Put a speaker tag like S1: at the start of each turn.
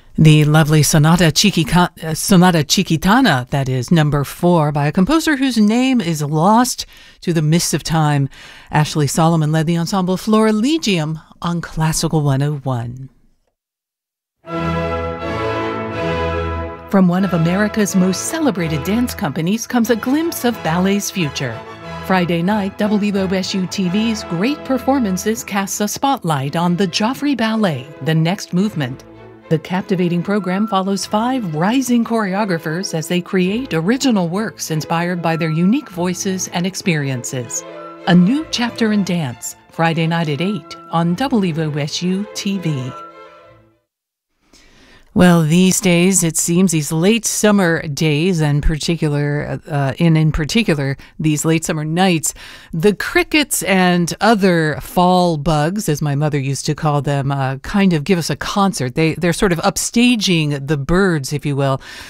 S1: The lovely Sonata Chiquitana, that is, number 4, by a composer whose name is lost to the mists of time. Ashley Solomon led the ensemble Florilegium on Classical 101. From one of America's most celebrated dance companies comes a glimpse of ballet's future. Friday night, WOSU TV's Great Performances casts a spotlight on the Joffrey Ballet, The Next Movement. The captivating program follows 5 rising choreographers as they create original works inspired by their unique voices and experiences. A new chapter in dance, Friday night at 8 on WOSU TV. Well, these days, it seems, these late summer days, and in particular, these late summer nights, the crickets and other fall bugs, as my mother used to call them, kind of give us a concert. They're sort of upstaging the birds, if you will,